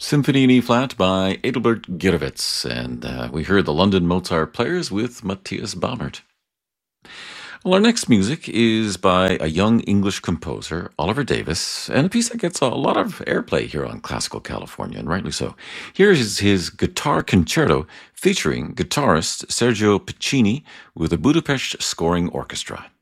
Symphony in E-flat by Adelbert Gurewitz, and we heard the London Mozart Players with Matthias Baumert. Well, our next music is by a young English composer, Oliver Davis, and a piece that gets a lot of airplay here on Classical California, and rightly so. Here is his guitar concerto featuring guitarist Sergio Piccini with the Budapest Scoring Orchestra.